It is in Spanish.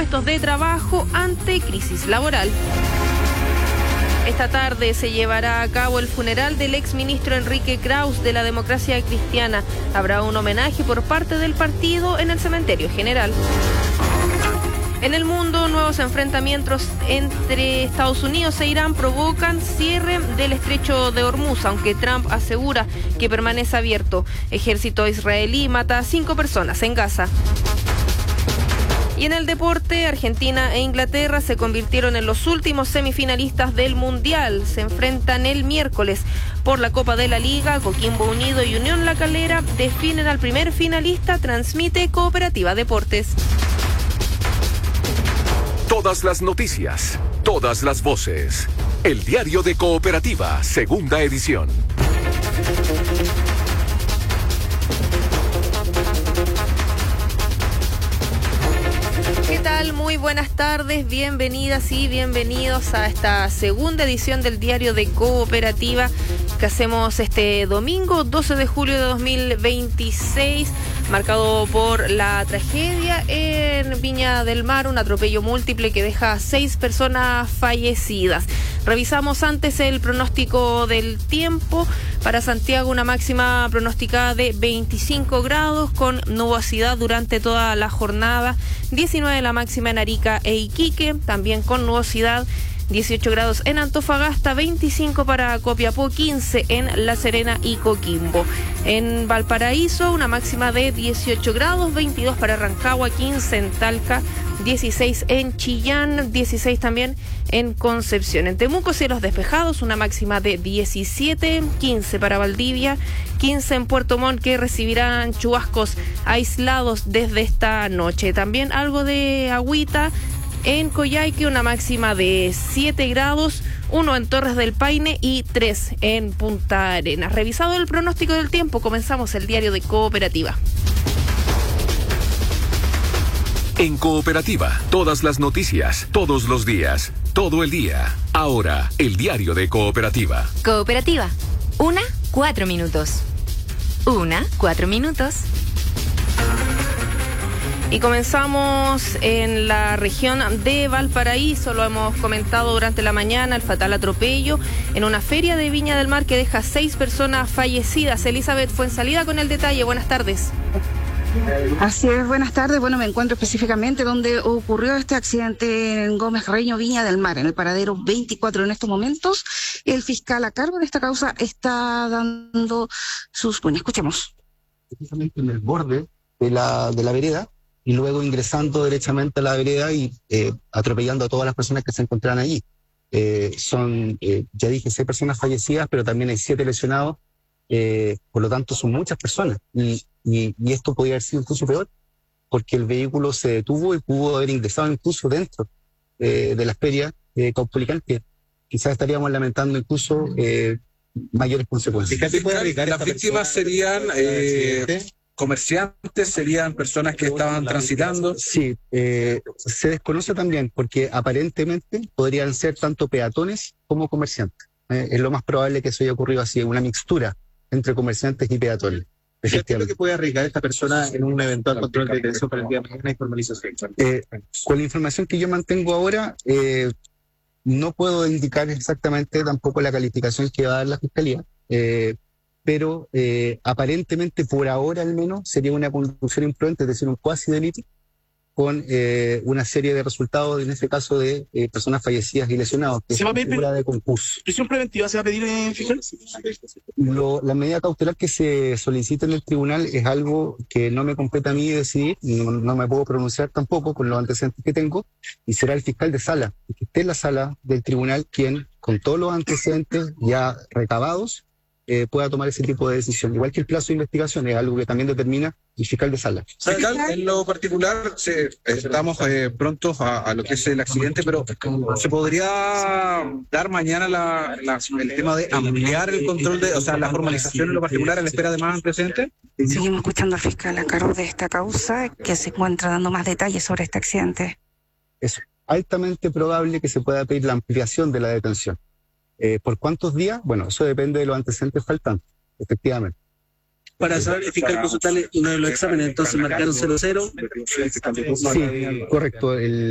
puestos de trabajo ante crisis laboral. Esta tarde se llevará a cabo el funeral del exministro Enrique Kraus de la Democracia Cristiana. Habrá un homenaje por parte del partido en el Cementerio General. En el mundo, nuevos enfrentamientos entre Estados Unidos e Irán provocan cierre del estrecho de Hormuz, aunque Trump asegura que permanece abierto. Ejército israelí mata a 5 personas en Gaza. Y en el deporte, Argentina e Inglaterra se convirtieron en los últimos semifinalistas del Mundial. Se enfrentan el miércoles por la Copa de la Liga. Coquimbo Unido y Unión La Calera definen al primer finalista. Transmite Cooperativa Deportes. Todas las noticias, todas las voces. El Diario de Cooperativa, segunda edición. ¿Qué tal? Muy buenas tardes, bienvenidas y bienvenidos a esta segunda edición del Diario de Cooperativa que hacemos este domingo 12 de julio de 2026, marcado por la tragedia en Viña del Mar, un atropello múltiple que deja 6 personas fallecidas. Revisamos antes el pronóstico del tiempo. Para Santiago, una máxima pronosticada de 25 grados con nubosidad durante toda la jornada. 19 la máxima en Arica e Iquique, también con nubosidad. 18 grados en Antofagasta, 25 para Copiapó, 15 en La Serena y Coquimbo. En Valparaíso, una máxima de 18 grados, 22 para Rancagua, 15 en Talca, 16 en Chillán, 16 también en Concepción. En Temuco, cielos despejados, una máxima de 17, 15 para Valdivia, 15 en Puerto Montt, que recibirán chubascos aislados desde esta noche. También algo de agüita en Coyhaique, una máxima de 7 grados, 1 en Torres del Paine y 3 en Punta Arenas. Revisado el pronóstico del tiempo, comenzamos el Diario de Cooperativa. En Cooperativa, todas las noticias, todos los días, todo el día. Ahora, el Diario de Cooperativa. Cooperativa, 4 minutos. 4 minutos. Y comenzamos en la región de Valparaíso, lo hemos comentado durante la mañana, el fatal atropello en una feria de Viña del Mar que deja 6 personas fallecidas. Elizabeth Fuensalida con el detalle, buenas tardes. Así es, buenas tardes. Bueno, me encuentro específicamente donde ocurrió este accidente en Gómez Carreño, Viña del Mar, en el paradero 24 en estos momentos. El fiscal a cargo de esta causa está dando sus... Bueno, escuchemos. Precisamente en el borde de la vereda, y luego ingresando derechamente a la vereda y atropellando a todas las personas que se encontraban allí. Son, ya dije, 6 personas fallecidas, pero también hay 7 lesionados, por lo tanto son muchas personas. Y esto podría haber sido incluso peor, porque el vehículo se detuvo y pudo haber ingresado incluso dentro de la feria Caupolicán, que quizás estaríamos lamentando incluso mayores consecuencias. Las víctimas serían... comerciantes, serían personas que estaban transitando. Sí, se desconoce también porque aparentemente podrían ser tanto peatones como comerciantes. Es lo más probable que eso haya ocurrido así, una mixtura entre comerciantes y peatones. ¿Qué es lo que puede arriesgar esta persona en un eventual control de detención para el día de mañana y formalización? Con la información que yo mantengo ahora, no puedo indicar exactamente tampoco la calificación que va a dar la Fiscalía, pero aparentemente por ahora al menos sería una conducción imprudente, es decir, un cuasi delito con una serie de resultados, en este caso de personas fallecidas y lesionados, que es figura de concurso. ¿Prisión preventiva se va a pedir en fiscal? La medida cautelar que se solicita en el tribunal es algo que no me compete a mí decidir, no me puedo pronunciar tampoco con los antecedentes que tengo, y será el fiscal de sala, que esté en la sala del tribunal quien, con todos los antecedentes ya recabados, pueda tomar ese tipo de decisión. Igual que el plazo de investigación es algo que también determina el fiscal de sala. Fiscal, en lo particular, estamos prontos a lo que es el accidente, pero ¿se podría dar mañana el tema de ampliar el control de, o sea, la formalización en lo particular a la espera de más antecedentes? Seguimos escuchando al fiscal a cargo de esta causa que se encuentra dando más detalles sobre este accidente. Es altamente probable que se pueda pedir la ampliación de la detención. ¿Por cuántos días? Bueno, eso depende de los antecedentes faltantes, efectivamente. Para saber, fiscal, consultarle uno de los exámenes, entonces marcaron 0-0. Sí, correcto.